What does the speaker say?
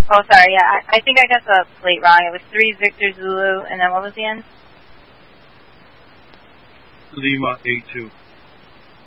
Oh, sorry, yeah, I think I got the plate wrong. It was 3 Victor Zulu, and then what was the end? Lima A2.